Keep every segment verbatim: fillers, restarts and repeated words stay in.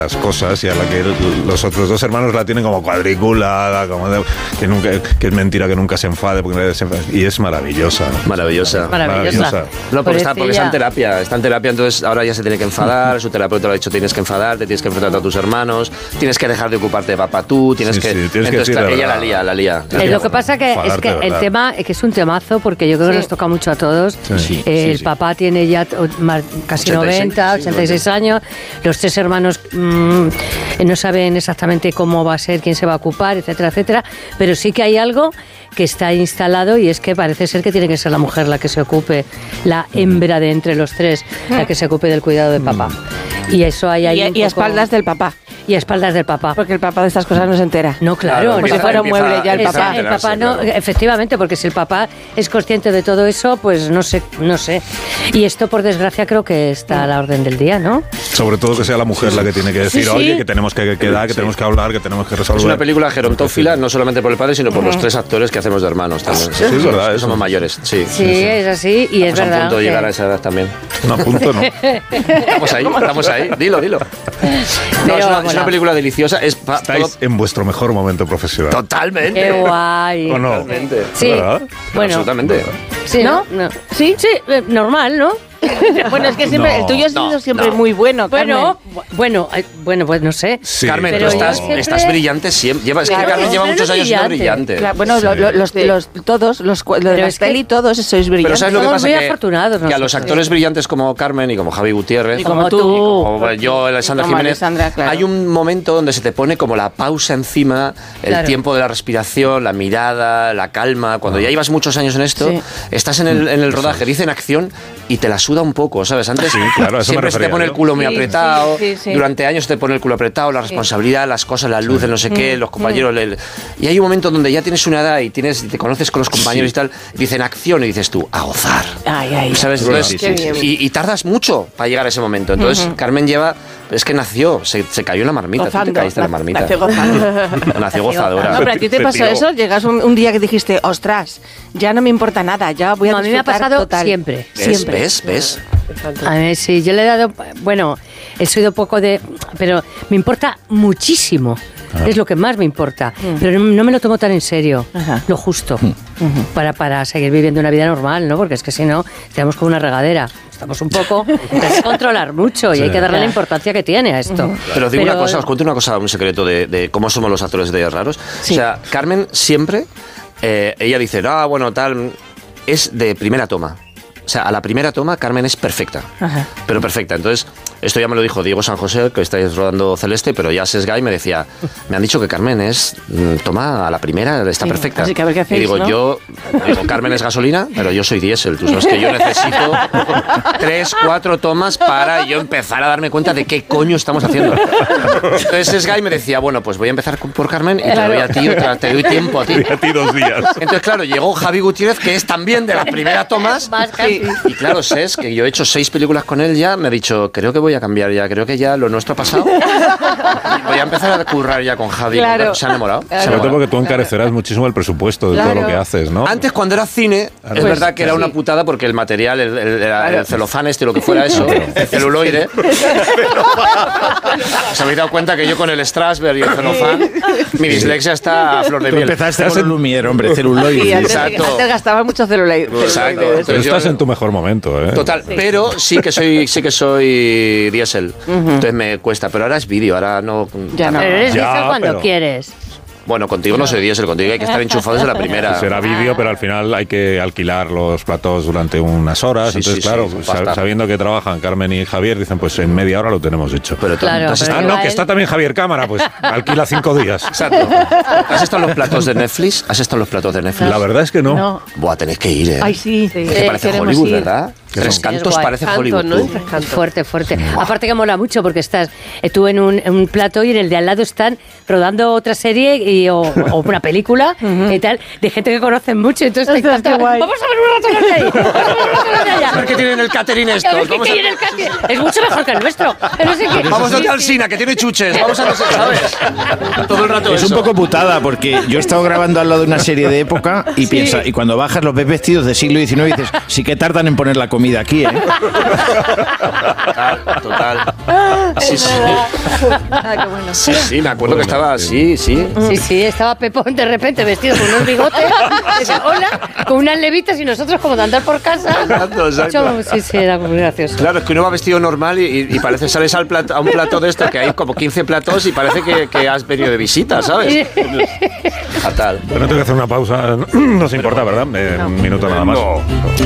las cosas y a la que los otros dos hermanos la tienen como cuadriculada, como de, que, nunca, que es mentira que nunca se enfade, porque se enfade, y es maravillosa. Maravillosa. Maravillosa. Maravillosa. No, porque está, porque está en terapia, está en terapia, entonces ahora ya se tiene que enfadar, su terapeuta le ha dicho tienes que enfadarte, tienes que enfrentar a tus hermanos, tienes que dejar de ocuparte de papá tú, tienes sí, que... Sí, tienes entonces que claro, ella verdad. la lía, la lía. La Eh, lía. lo que pasa que es que el tema es que es un temazo, porque yo creo que Sí. nos toca mucho a todos. Sí, sí, Eh, sí, el sí. papá tiene ya o- más- casi ochenta y seis, noventa, sí, ochenta y seis años, los tres hermanos mmm, no saben exactamente cómo va a ser, quién se va a ocupar, etcétera, etcétera, pero sí que hay algo que está instalado y es que parece ser que tiene que ser la mujer la que se ocupe, la hembra de entre los tres, la que se ocupe del cuidado de papá. Y eso hay ahí Y, un y a poco- espaldas del papá, y a espaldas del papá. porque el papá de estas cosas no se entera. No, claro, Claro, el Pues si empieza- fuera un empieza- mueble ya el empieza papá. a el papá enterarse, no, claro. efectivamente, porque si el papá es consciente de todo eso, pues no sé, no sé. Y esto, por desgracia, creo que está a la orden del día, ¿no? Sobre todo que sea la mujer la que tiene que decir, Sí, sí. oye, que tenemos que quedar, que Sí. tenemos que hablar, que tenemos que resolver. Es una película gerontófila, no solamente por el padre, sino por los tres actores que hacemos de hermanos también. Sí, es verdad, que eso. somos mayores, sí. Sí, es así y es Estamos a verdad. punto de que- llegar a esa edad también. No, punto no. Estamos ahí, estamos ahí. Dilo, dilo. No, Pero, es, una, es bueno. una película deliciosa. Es pa- Estáis todo- en vuestro mejor momento profesional. totalmente. Qué guay. ¿O no? Totalmente. Sí, ¿Verdad? bueno, Absolutamente. sí, ¿no? No. ¿Sí? Sí, eh, normal, ¿no? Bueno, es que siempre, No, el tuyo ha sido no, siempre no. muy bueno, Bueno, Carmen. bu- bueno, ay, bueno, pues no sé. Sí, Carmen, pero tú estás, yo siempre- estás brillante siempre. Lleva, es que Claro, Carmen lleva pero muchos no años siendo brillante. brillante. Claro, bueno, Sí. lo- lo- los, los, todos, los, cu- lo de Pero la es que- peli, todos sois brillantes. Pero ¿sabes lo que Somos pasa? muy Que, afortunados que a los nosotros. actores brillantes como Carmen y como Javi Gutiérrez, Y como Como tú. tú. como yo, Alessandra Como Jiménez, Alessandra, claro. hay un momento donde se te pone como la pausa encima, el Claro. tiempo de la respiración, la mirada, la calma. Cuando ya llevas muchos años en esto, Sí. estás en el, en el rodaje, dicen acción y te la suda un poco, ¿sabes? Antes Sí, claro, a eso me siempre se te refería pone yo. el culo muy Sí, apretado, sí, sí, sí. durante años se te pone el culo apretado, la responsabilidad, las cosas, las luces, no sé qué, los compañeros. el- y hay un momento donde ya tienes una edad y tienes, te conoces con los compañeros y tal, y dicen acción y dices tú, a gozar. Ay, ay. ¿Sabes? Bueno, Entonces, sí, sí, sí. Y, y tardas mucho para llegar a ese momento. Entonces, Carmen lleva. Es que nació, se, se cayó en la marmita. Tú te Gozando. caíste en la marmita. Nació gozando. Nació gozadora. No, pero a ti te Se pasó tiró. eso, llegas un, un día que dijiste, ostras, ya no me importa nada, ya voy a No, a mí me ha disfrutar pasado total. siempre. ¿Ves? Siempre. ¿Ves? ¿Ves? A ver, sí, yo le he dado, bueno, he sido poco de, pero me importa muchísimo. Es lo que más me importa. Pero no, no me lo tomo tan en serio. Ajá. Lo justo. para, para seguir viviendo una vida normal, ¿no? Porque es que si no, estamos como una regadera. Estamos un poco... Hay que controlar mucho y Sí. hay que darle la importancia que tiene a esto. Pero os digo una cosa, os cuento una cosa, un secreto de, de cómo somos los actores de raros. Sí. O sea, Carmen siempre, eh, ella dice, ah, bueno, tal, es de primera toma. O sea, a la primera toma Carmen es perfecta, Ajá. pero perfecta. Entonces, esto ya me lo dijo Diego San José, que estáis rodando Celeste, pero ya Sesgay me decía, me han dicho que Carmen es, mm, toma, a la primera está Sí, perfecta. así que a ver qué hacéis, y digo, ¿no? yo, digo, Carmen es gasolina, pero yo soy diésel. Tú sabes que yo necesito tres, cuatro tomas para yo empezar a darme cuenta de qué coño estamos haciendo. Entonces Sesgay me decía, bueno, pues voy a empezar por Carmen y te doy a ti otra, te doy tiempo a ti. A ti dos días. Entonces, claro, llegó Javi Gutiérrez, que es también de las primeras tomas. Más casi. Y claro, Ses, que yo he hecho seis películas con él ya, me ha dicho, creo que voy a cambiar ya, creo que ya lo nuestro ha pasado. Y voy a empezar a currar ya con Javi. Claro. Se ha enamorado. se ha Sobre todo enamorado. porque tú encarecerás muchísimo el presupuesto de todo Claro. lo que haces, ¿no? Antes, cuando era cine, es Pues, verdad que era una sí. putada porque el material, el, el- el- el celofán este, lo que fuera eso, el celuloide. ¿Os habéis dado cuenta que yo con el Strasberg y el celofán, mi dislexia está a flor de Tú miel? empezaste con el Lumière, hombre, celuloide. Y antes, Exacto. antes gastaba mucho celuloide. Exacto. celuloide. Pero Entonces yo- estás en tu mejor momento, ¿eh? Total, pero sí que soy sí que soy diésel. Entonces me cuesta, pero ahora es vídeo, ahora no. Ya no. Pero eres Ya, diésel cuando pero- quieres. Bueno, contigo no soy diésel, contigo hay que estar enchufado desde la primera. Será vídeo, pero al final hay que alquilar los platós durante unas horas. Sí, Entonces, sí, claro, sí, sa- pasta. sabiendo que trabajan Carmen y Javier, dicen, pues en media hora lo tenemos hecho. Pero tú- Claro, tú has pero Ah, estado- no, a que él- está también Javier Cámara, pues alquila cinco días. Exacto. ¿Has estado en los platos de Netflix? ¿Has estado en los platos de Netflix? La verdad es que no. No. Buah, tenéis que ir, ¿eh? Ay, sí. Es que Eh, parece queremos Hollywood, ir. ¿verdad? Tres Sí, cantos es guay. parece Canto, Hollywood. ¿no? tú. Tres cantos. Fuerte, fuerte. Aparte que mola mucho porque estás eh, tú en un, en un plato y en el de al lado están rodando otra serie y, o, o una película y tal, de gente que conocen mucho. Entonces te Ostras, qué encanta. guay. Vamos a ver un rato de ahí. Vamos a ver un rato de allá. A ver qué tienen el catering A ver estos. qué Vamos a, tiene el catering. Es mucho mejor que el nuestro. No sé qué. vamos a Sí, ir al sí. Sina, que tiene chuches. Vamos a no sé, ¿sabes? Todo el rato Es eso. un poco putada porque yo he estado grabando al lado de una serie de época y piensa, y cuando bajas los ves vestidos de siglo diecinueve y dices, sí que tardan en poner la comida. comida aquí, ¿eh? Total, total. Sí, sí. Ah, qué bueno. Sí, sí, me acuerdo que estaba así, sí. Sí, sí, estaba Pepón de repente vestido con unos bigotes, decía, hola, con unas levitas y nosotros como de andar por casa. Exacto, exacto. Yo, sí, sí, era muy gracioso. Claro, es que uno va vestido normal y, y parece sales al plato, a un plato de esto que hay como quince platos y parece que, que has venido de visita, ¿sabes? Fatal. Pero no tengo que hacer una pausa. No se importa, ¿verdad? Eh, un minuto nada más. No.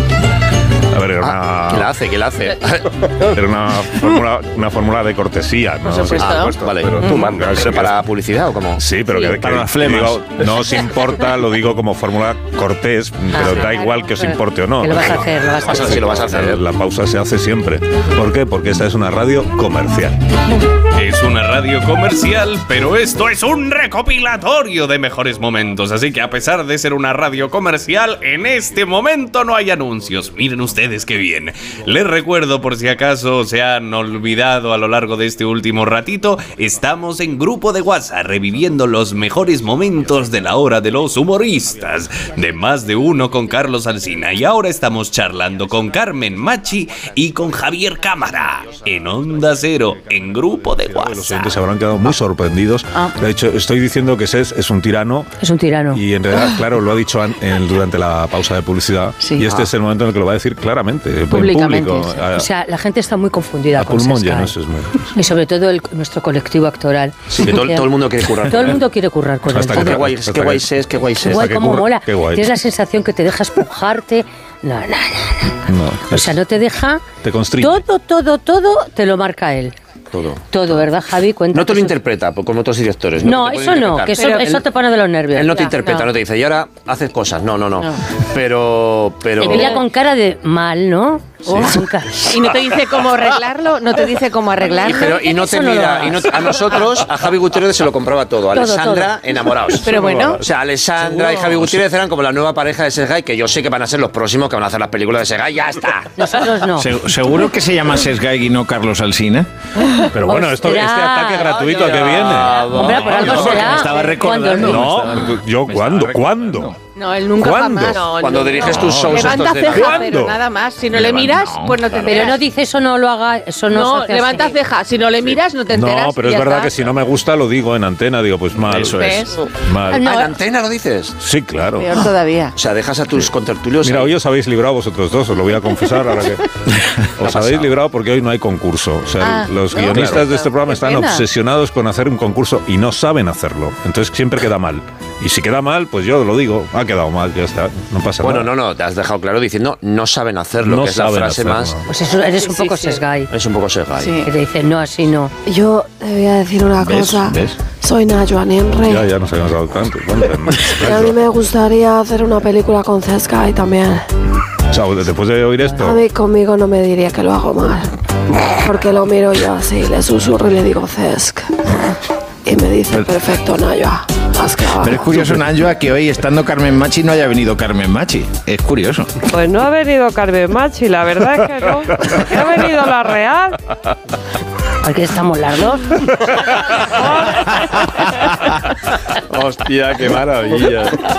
A ver, era Ah, ¿Quién la una, hace? ¿Quién la hace? era una fórmula, una fórmula de cortesía, ¿no? Por supuesto. Ah, puesto, vale. Pero tú mandas. ¿Pero para publicidad o cómo? Sí, pero Sí, que, para que- las flemas. digo, no os importa, lo digo como fórmula cortés, pero da claro, igual que os pero- importe o no. que lo vas a hacer, lo vas a Vas a- hacer. sí, lo vas a hacer. La pausa se hace siempre. ¿Por qué? Porque esta es una radio comercial. Es una radio comercial, pero esto es un recopilatorio de mejores momentos. Así que a pesar de ser una radio comercial, en este momento no hay anuncios. Miren ustedes qué bien. Les recuerdo, por si acaso se han olvidado a lo largo de este último ratito, estamos en grupo de WhatsApp reviviendo los mejores momentos de la hora de los humoristas. De más de uno con Carlos Alsina. Y ahora estamos charlando con Carmen Machi y con Javier Cámara. En Onda Cero, en grupo de Los WhatsApp. oyentes se habrán quedado muy sorprendidos. Ah. De hecho, estoy diciendo que Ses es un tirano. Es un tirano. Y en realidad, claro, lo ha dicho an- en- durante la pausa de publicidad. Sí. Y este Ah. es el momento en el que lo va a decir claramente, en Públicamente, público. sí. A, O sea, la gente está muy confundida a con pulmón Sky. lleno, eso es muy... Y sobre todo el- nuestro colectivo actoral. Sí, que todo, todo el mundo quiere currar. Todo el mundo quiere currar con él. Hasta que Qué tra- guay, hasta qué que- guay es, qué guay es. Qué guay, que cómo curra- mola. qué guay. Tienes la sensación que te deja espujarte. No, no, no. No, O es- sea, no te deja. te constriñe. Todo, todo, todo te lo marca él. Todo. Todo, ¿verdad, Javi? Cuenta No te lo que eso- interpreta pues, como otros directores. No, te puede eso no, interpretar. que eso, Pero eso él- te pone de los nervios. Él no te Ya, interpreta, no. no. te dice, y ahora haces cosas. No, no, no. No. Pero, pero. Te mira con cara de mal, ¿no? Oh, con cara- Y no te dice cómo arreglarlo, no te dice cómo Y, arreglarlo. pero, y no te Eso no lo mira, y hagas. no- a nosotros, a Javi Gutiérrez se lo compraba todo. A Todo, Alessandra, todo. enamorados. Pero bueno. O sea, Alessandra y Javi Gutiérrez eran como la nueva pareja de Sergay, que yo sé que van a ser los próximos que van a hacer las películas de Sergay. ¡Ya está! Nosotros no. Se- ¿Seguro que se llama Sesgay y no Carlos Alsina? Pero bueno, esto, este Ostras. ataque gratuito que viene. Hombre, por algo No, será. me estaba recordando. Cuando- No, yo, ¿cuándo? ¿Cuándo? No, él nunca ¿Cuándo? jamás. No, Cuando no, diriges no. tus shows Levanta estos de ceja, ¿Cuándo? pero nada más. Si no le Levanta- miras, no, pues no te Pero enteras. no dice eso, no lo haga, eso no, No, se hace levanta así. ceja. Si no le miras, no te enteras. No, pero y es ya verdad está. que si no me gusta lo digo en antena, digo, pues mal. Eso es. Mal. No, Ah, ¿en antena lo dices? Sí, claro. Peor todavía. O sea, dejas a tus contertulios. Mira, ahí. hoy os habéis librado vosotros dos, os lo voy a confesar ahora que... Os habéis librado porque hoy no hay concurso. O sea, Ah, los no, guionistas claro. de este programa Qué están pena. obsesionados con hacer un concurso y no saben hacerlo. Entonces siempre queda mal. Y si queda mal, pues yo lo digo, ha quedado mal, ya está, no pasa Bueno, nada. no, no, te has dejado claro diciendo no saben hacerlo, No que es la saben frase hacerlo. más. Pues eso, eres un Sí, poco sí. sesgay. Es un poco Sergay. Sí. Que te dice, no, así no. Yo te voy a decir una ¿Ves? cosa. ¿Ves? Soy Nayo Aninre. Ya, ya nos habíamos dado tanto. cuenta. Y a mí me gustaría hacer una película con Sesgay también. O sea, después de oír A esto, mí conmigo no me diría que lo hago mal. Porque lo miro yo así, le susurro y le digo Cesc. Y me dice, perfecto, Nayo. Haz que Pero es curioso, Nanjoa, que hoy, estando Carmen Machi, no haya venido Carmen Machi. Es curioso. Pues no ha venido Carmen Machi, la verdad es que no. Que ha venido la Real. Aquí estamos las dos. Hostia, qué maravilla.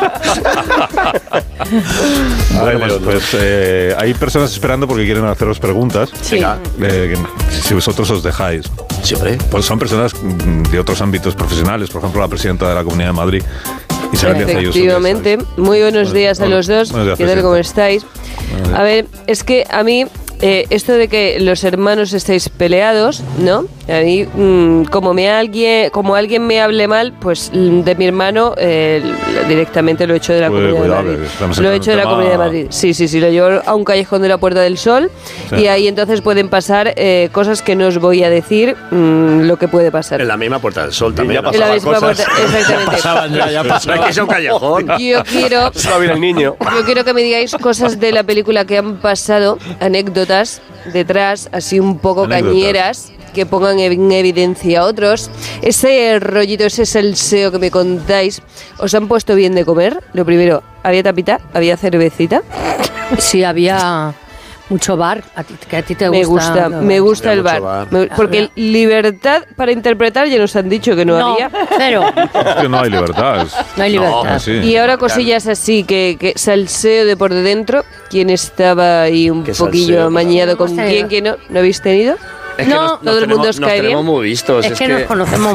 bueno, pues, pues, eh, hay personas esperando porque quieren haceros preguntas. Sí. Venga. Eh, que si vosotros os dejáis. Siempre. Pues son personas mm, de otros ámbitos profesionales, por ejemplo, la presidenta de la Comunidad de Madrid, Isabel Díaz Ayuso. Efectivamente. Muy buenos días a los dos. Buenos días, ¿Qué tal? presidenta. ¿Cómo estáis? A ver, es que a mí eh, esto de que los hermanos estéis peleados, ¿no? A mí, mm, como me alguien, como alguien me hable mal, pues mm, de mi hermano eh, directamente lo he hecho de la Uy, Comunidad cuidado, de que Madrid. estamos Lo he entrando hecho de en la un Comunidad de tema- Madrid. Sí, sí, sí, lo llevo a un callejón de la Puerta del Sol Sí. y ahí entonces pueden pasar eh, cosas que no os voy a decir mm, lo que puede pasar. En la misma Puerta del Sol también. En la misma puerta, exactamente. Pasaban ya, ya No es que sea un callejón. Yo quiero, yo quiero que me digáis cosas de la película que han pasado, anécdotas detrás, así un poco Anécdotas. cañeras, que pongan en evidencia a otros. Ese rollito, ese salseo que me contáis, ¿os han puesto bien de comer? Lo primero, ¿había tapita? ¿Había cervecita? Sí, había Mucho bar, a ti, que a ti te gusta. Me gusta, no, me gusta el mucho bar. bar. Me- porque libertad para interpretar ya nos han dicho que no, No, había. cero. Es que no hay libertad. es- No hay libertad. Ah, sí. Y ahora cosillas así, que, que salseo de por dentro. ¿Quién estaba ahí un ¿Qué poquillo salseo? amañado con Hemos quién? tenido. ¿Quién no? ¿No habéis tenido? Es que No, nos, todo nos el mundo tenemos, os nos cae tenemos bien. muy vistos. Es, que, nos conocemos